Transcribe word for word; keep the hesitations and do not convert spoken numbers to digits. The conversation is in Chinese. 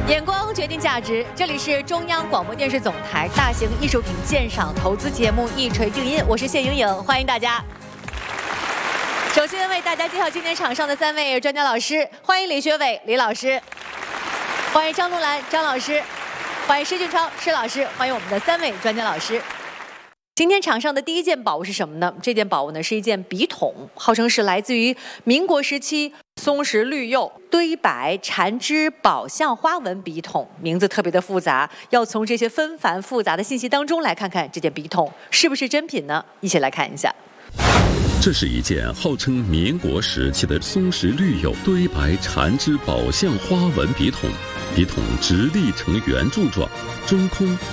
眼光决定价值，这里是中央广播电视总台大型艺术品鉴赏投资节目《一锤定音》，我是谢莹莹，欢迎大家。首先为大家介绍今天场上的三位专家老师，欢迎李学伟李老师，欢迎张璐兰张老师，欢迎施俊超施老师，欢迎我们的三位专家老师。今天场上的第一件宝物是什么呢？这件宝物呢是一件笔筒，号称是来自于民国时期松石绿釉堆摆缠枝宝相花纹笔筒，名字特别的复杂，要从这些纷繁复杂的信息当中来看看这件笔筒是不是真品呢？一起来看一下。 这是一件号称民国时期的松石绿釉堆摆缠枝宝相花纹笔筒，笔筒直立呈圆柱状，中空